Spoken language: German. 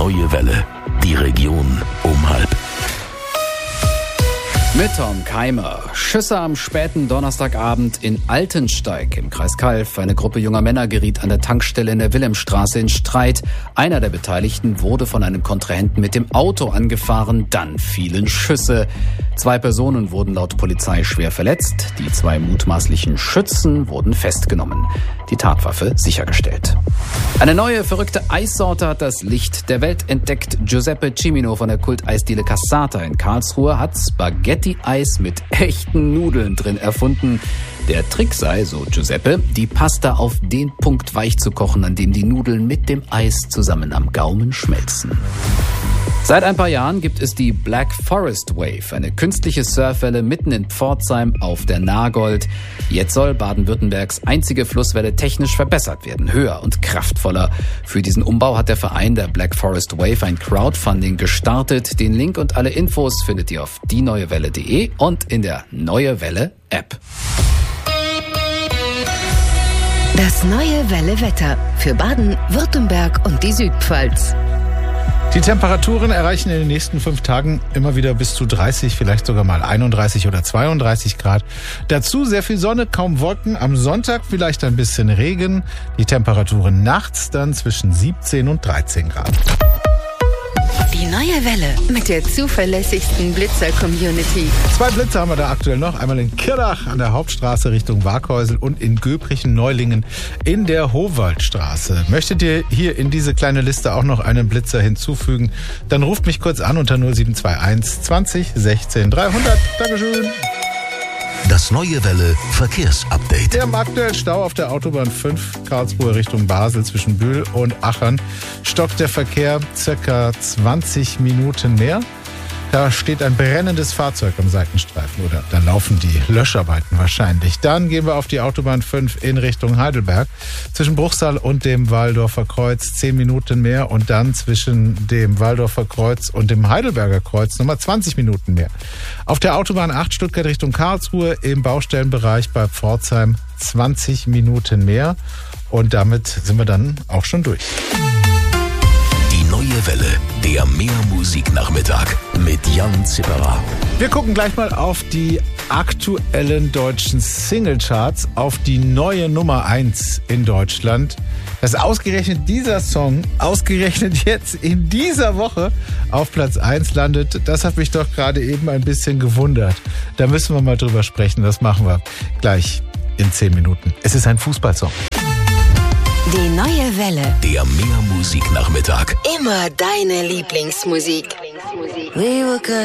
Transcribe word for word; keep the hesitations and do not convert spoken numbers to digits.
Neue Welle. Die Region um halb. Mit Tom Keimer. Schüsse am späten Donnerstagabend in Altensteig im Kreis Calw. Eine Gruppe junger Männer geriet an der Tankstelle in der Wilhelmstraße in Streit. Einer der Beteiligten wurde von einem Kontrahenten mit dem Auto angefahren. Dann fielen Schüsse. Zwei Personen wurden laut Polizei schwer verletzt. Die zwei mutmaßlichen Schützen wurden festgenommen. Die Tatwaffe sichergestellt. Eine neue, verrückte Eissorte hat das Licht der Welt entdeckt. Giuseppe Cimino von der Kulteisdiele Cassata in Karlsruhe hat Spaghetti-Eis mit echten Nudeln drin erfunden. Der Trick sei, so Giuseppe, die Pasta auf den Punkt weich zu kochen, an dem die Nudeln mit dem Eis zusammen am Gaumen schmelzen. Seit ein paar Jahren gibt es die Black Forest Wave, eine künstliche Surfwelle mitten in Pforzheim auf der Nagold. Jetzt soll Baden-Württembergs einzige Flusswelle technisch verbessert werden, höher und kraftvoller. Für diesen Umbau hat der Verein der Black Forest Wave ein Crowdfunding gestartet. Den Link und alle Infos findet ihr auf die neue welle punkt de und in der Neue Welle App. Das Neue Welle Wetter für Baden, Württemberg und die Südpfalz. Die Temperaturen erreichen in den nächsten fünf Tagen immer wieder bis zu dreißig, vielleicht sogar mal einunddreißig oder zweiunddreißig Grad. Dazu sehr viel Sonne, kaum Wolken. Am Sonntag vielleicht ein bisschen Regen. Die Temperaturen nachts dann zwischen siebzehn und dreizehn Grad. Die Neue Welle mit der zuverlässigsten Blitzer-Community. Zwei Blitze haben wir da aktuell noch. Einmal in Kirchach an der Hauptstraße Richtung Waghäusel und in Göbrichen-Neulingen in der Howaldstraße. Möchtet ihr hier in diese kleine Liste auch noch einen Blitzer hinzufügen? Dann ruft mich kurz an unter null sieben zwei eins zwanzig sechzehn dreihundert. Dankeschön. Das Neue Welle Verkehrsupdate. Wir haben aktuell Stau auf der Autobahn fünf, Karlsruhe Richtung Basel zwischen Bühl und Achern. Stockt der Verkehr circa zwanzig Minuten mehr. Da steht ein brennendes Fahrzeug am Seitenstreifen oder da laufen die Löscharbeiten wahrscheinlich. Dann gehen wir auf die Autobahn fünf in Richtung Heidelberg. Zwischen Bruchsal und dem Waldorfer Kreuz zehn Minuten mehr und dann zwischen dem Waldorfer Kreuz und dem Heidelberger Kreuz nochmal zwanzig Minuten mehr. Auf der Autobahn acht Stuttgart Richtung Karlsruhe im Baustellenbereich bei Pforzheim zwanzig Minuten mehr und damit sind wir dann auch schon durch. Neue Welle, der Mehrmusiknachmittag mit Jan Zipperer. Wir gucken gleich mal auf die aktuellen deutschen Singlecharts, auf die neue Nummer eins in Deutschland. Dass ausgerechnet dieser Song, ausgerechnet jetzt in dieser Woche auf Platz eins landet, das hat mich doch gerade eben ein bisschen gewundert. Da müssen wir mal drüber sprechen, das machen wir gleich in zehn Minuten. Es ist ein Fußballsong. Die Neue Welle. Der Mehrmusiknachmittag. Immer deine Lieblingsmusik. We were